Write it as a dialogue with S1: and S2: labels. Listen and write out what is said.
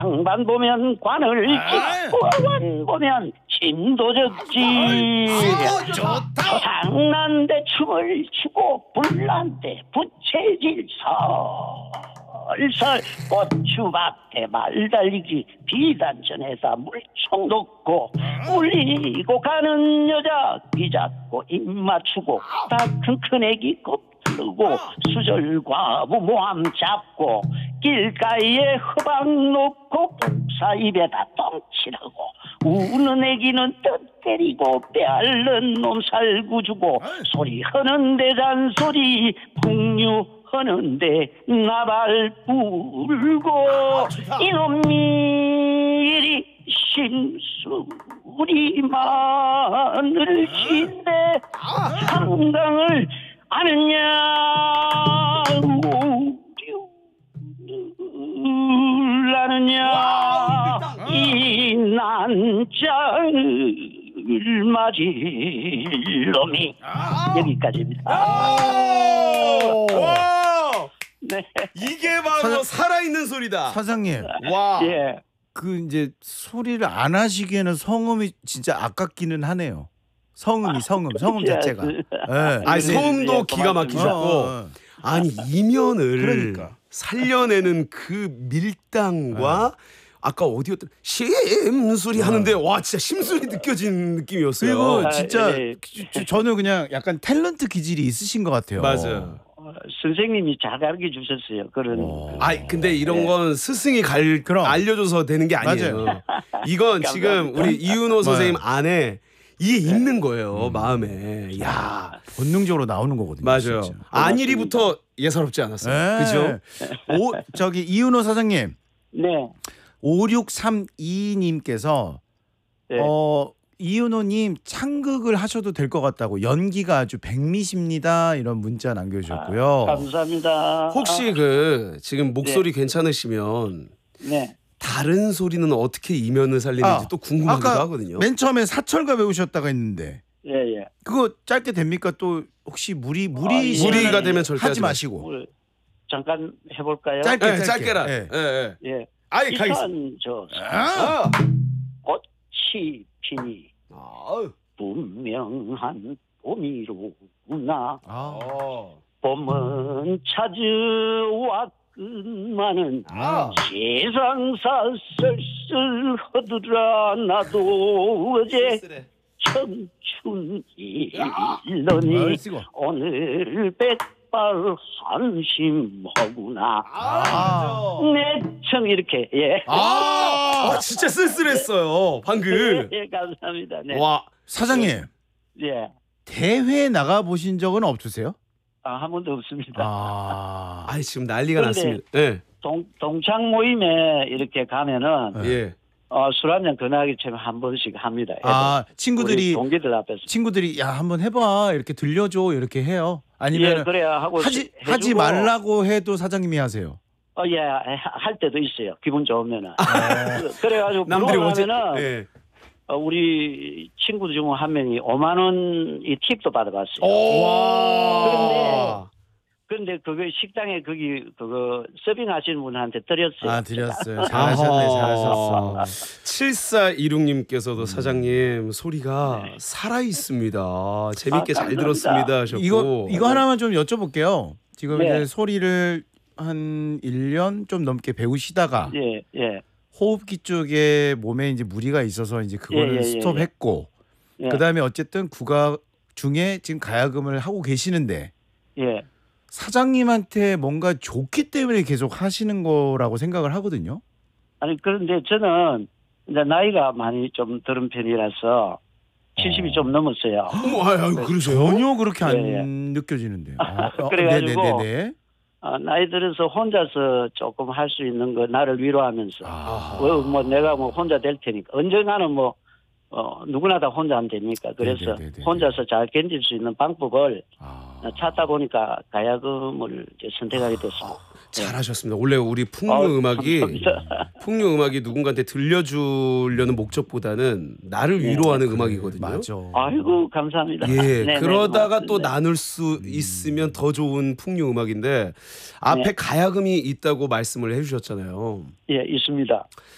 S1: 장반 보면 관을 찍고 관 보면 힘도 적지. 장난대 춤을 추고 불난대 부채질 설설 고추밭에 말 달리기 비단전에다 물총 놓고 울리고 가는 여자 귀잡고 입 맞추고 다 큰 애기 겁들고 수절과부 모함 잡고 길가에 허방 놓고 북사 입에다 똥칠하고 우는 애기는 떡 때리고 빼앗는 놈 살구 주고 소리 하는데 잔소리 풍류하는데 나발 불고 이놈이 심술이만을 진대 한강을 아느냐 오류라느냐 이 난장을 맞을 놈이. 여기까지입니다. 네.
S2: 이게 바로 살아있는 소리다.
S3: 사장님.
S2: 와.
S1: 예.
S3: 그 이제 소리를 안 하시기에는 성음이 진짜 아깝기는 하네요. 성음 자체가. 네.
S2: 아니 소음도
S1: 예,
S2: 기가 막히셨고 아니 이면을
S3: 그러니까.
S2: 살려내는 그 밀당과 아까 어디였던 심술이 하는데 와 진짜 심술이 느껴지는 느낌이었어요.
S3: 그리고 진짜
S1: 예.
S3: 저는 그냥 약간 탤런트 기질이 있으신 것 같아요.
S2: 맞아요.
S1: 선생님이 잘 가르쳐 주셨어요. 그런.
S2: 아이 근데 이런 건 스승이
S3: 그럼.
S2: 알려줘서 되는 게 아니에요. 이건 지금 우리 이윤호 선생님 안에 이게 있는 거예요. 마음에. 야
S3: 본능적으로 나오는 거거든요.
S2: 맞아요.
S3: 진짜.
S2: 안일이부터 예사롭지 않았어요.
S3: 네.
S2: 그죠?
S3: 저기 이윤호 사장님.
S1: 네.
S3: 5632님께서
S1: 네.
S3: 이윤호님 창극을 하셔도 될 것 같다고 연기가 아주 백미십니다 이런 문자 남겨주셨고요.
S1: 감사합니다.
S2: 혹시 그 지금 목소리 괜찮으시면
S1: 네.
S2: 다른 소리는 어떻게 이면을 살리는지 또 궁금하기도
S3: 아까
S2: 하거든요.
S3: 맨 처음에 사철가 배우셨다가 했는데
S1: 예, 예.
S3: 그거 짧게 됩니까? 또 혹시
S2: 무리가 되면 절대
S3: 하지 마시고
S1: 오늘 잠깐 해볼까요?
S3: 짧게
S2: 짧게라.
S3: 예.
S2: 예.
S1: 예.
S2: 아예 가겠습니다.
S1: 이산 저
S3: 아!
S1: 꽃이 피니 분명한 봄이로구나.
S3: 아.
S1: 봄은 찾아왔건만은 세상사 쓸쓸하더라. 나도 어제 청춘이려니
S3: 얼씨구.
S1: 오늘 백발 한심하구나. 내청 이렇게. 예.
S2: 진짜 쓸쓸했어요. 방금.
S1: 예, 감사합니다. 네.
S2: 와.
S3: 사장님
S1: 예.
S3: 대회 나가 보신 적은 없으세요?
S1: 한 번도 없습니다.
S2: 아이 지금 난리가
S1: 그런데
S2: 났습니다. 예.
S1: 동창 모임에 이렇게 가면은
S2: 예.
S1: 술 한잔 권하기 전에 한 번씩 합니다.
S3: 친구들이
S1: 우리 동기들 앞에서.
S3: 야 한번 해봐 이렇게 들려줘 이렇게 해요? 아니면
S1: 예, 그래야 하고
S3: 하지
S1: 해주고,
S3: 말라고 해도 사장님이 하세요?
S1: 예, 할 때도 있어요. 기분 좋으면은. 그래가지고
S2: 남들이 언제?
S1: 그러면은
S2: 예.
S1: 우리 친구 중 한 명이 5만 원 이 팁도 받아봤어요.
S2: 와.
S1: 그런데 그거 식당에 그거 서빙하시는 분한테 드렸어요.
S3: 드렸어요. 잘하셨어.
S2: 7426님께서도 사장님 소리가 살아 있습니다. 재밌게 잘
S1: 감사합니다.
S2: 들었습니다 하셨고.
S3: 이거 하나만 좀 여쭤볼게요. 지금
S1: 네.
S3: 이제 소리를 한 1년 좀 넘게 배우시다가
S1: 예, 예.
S3: 호흡기 쪽에 몸에 이제 무리가 있어서 이제 그거를
S1: 예.
S3: 스톱했고
S1: 예.
S3: 그다음에 어쨌든 국악 중에 지금 가야금을 하고 계시는데
S1: 예.
S3: 사장님한테 뭔가 좋기 때문에 계속 하시는 거라고 생각을 하거든요.
S1: 아니 그런데 저는 이제 나이가 많이 좀 들은 편이라서 70이 좀 넘었어요.
S2: 그러세요?
S3: 전혀 그렇게 안
S1: 예, 예.
S3: 느껴지는데요.
S1: 그래가지고
S3: 네네네.
S1: 나이 들어서 혼자서 조금 할 수 있는 거 나를 위로하면서 뭐 내가 뭐 혼자 될 테니까 언젠가는 뭐 누구나 다 혼자 하면 되니까 그래서
S3: 네네네네.
S1: 혼자서 잘 견딜 수 있는 방법을 찾다 보니까 가야금을 이제 선택하게 됐습니다.
S2: 잘하셨습니다. 원래 우리 풍류 음악이 누군가한테 들려주려는 목적보다는 나를 위로하는 음악이거든요.
S3: 맞아.
S1: 아이고 감사합니다.
S2: 예,
S1: 네네,
S2: 그러다가
S1: 고맙습니다.
S2: 또 나눌 수 있으면 더 좋은 풍류 음악인데 앞에 가야금이 있다고 말씀을 해주셨잖아요.
S1: 예, 있습니다.